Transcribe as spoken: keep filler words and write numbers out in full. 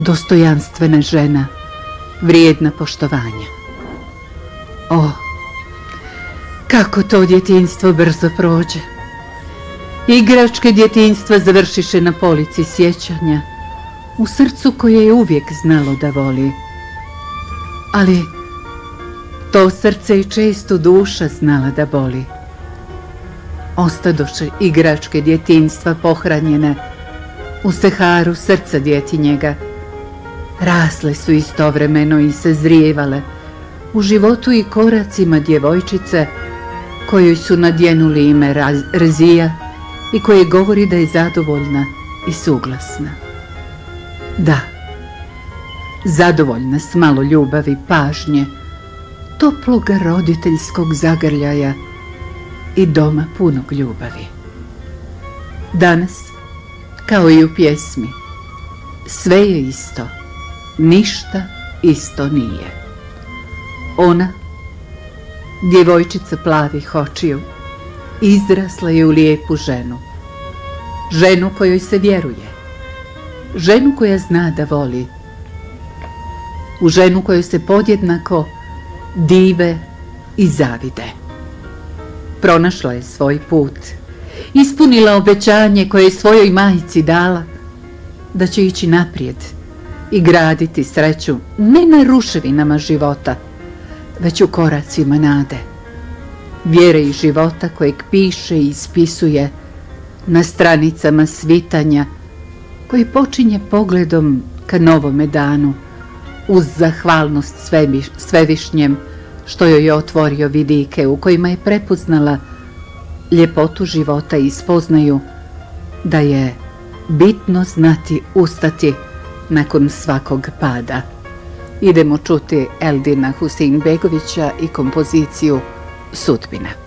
dostojanstvena žena, vrijedna poštovanja. O, kako to djetinjstvo brzo prođe. Igračke djetinjstva završiše na polici sjećanja, u srcu koje je uvijek znalo da voli. Ali to srce i često duša znala da boli. Ostadoše igračke djetinjstva pohranjene u seharu srca djetinjega. Rasle su istovremeno i sazrijevale u životu i koracima djevojčice kojoj su nadjenuli ime Razija i koje govori da je zadovoljna i suglasna. Da, zadovoljna s malo ljubavi, pažnje, toplog roditeljskog zagrljaja i doma punog ljubavi. Danas, kao i u pjesmi, sve je isto, ništa isto nije. Ona, djevojčica plavih očiju, izrasla je u lijepu ženu. Ženu kojoj se vjeruje. Ženu koja zna da voli. U ženu kojoj se podjednako dive i zavide. Pronašla je svoj put. Ispunila obećanje koje je svojoj majici dala, da će ići naprijed i graditi sreću ne na ruševinama života, već u koracima nade, vjere i života kojeg piše i ispisuje na stranicama svitanja, koji počinje pogledom ka novome danu, uz zahvalnost svevišnjem što joj je otvorio vidike u kojima je prepoznala ljepotu života i spoznaju da je bitno znati ustati nakon svakog pada. Idemo čuti Eldina Husein Begovića i kompoziciju Sudbina.